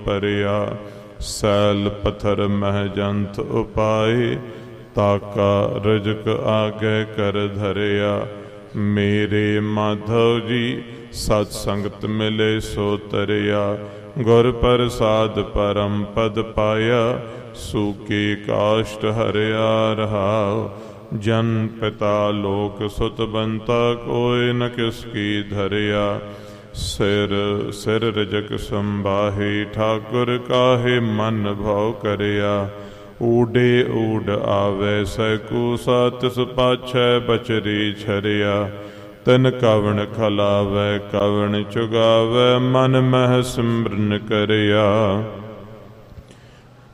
ਭਰਿਆ। ਸੈਲ ਪੱਥਰ ਮਹਿ ਜੰਤ ਉਪਾਏ, ਤਾਕਾ ਰਜਕ ਆਗੇ ਕਰ ਧਰਿਆ। ਮੇਰੇ ਮਾਧਵ ਜੀ ਸਤ ਸੰਗਤ ਮਿਲੇ ਸੋ ਤਰਿਆ। ਗੁਰ ਪ੍ਰਸਾਦ ਪਰਮ ਪਦ ਪਾਇਆ, ਸੂਕੀ ਕਾਸ਼ਟ ਹਰਿਆ ਰਹਾਉ। ਜਨ ਪਿਤਾ ਲੋਕ ਸੁਤ ਬੰਤਾ, ਕੋਇ ਨ ਕਿਸ ਕੀ ਧਰਿਆ। ਸਿਰ ਸਿਰ ਰਜਕ ਸੰਬਾਹੀ, ਠਾਕੁਰ ਕਾਹੇ ਮਨ ਭਉ ਕਰਿਆ। ਊਡੇ ਊਡ ਆਵੈ ਸੈਕੂਸਾ, ਤਿਸ ਪਾਛੈ ਬਚਰੀ ਛਰਿਆ। ਤਿਨ ਕਵਣ ਖਲਾਵੈ ਕਵਣ ਚੁਗਾਵੈ, ਮਨ ਮਹਿ ਸਿਮਰਨ ਕਰਿਆ।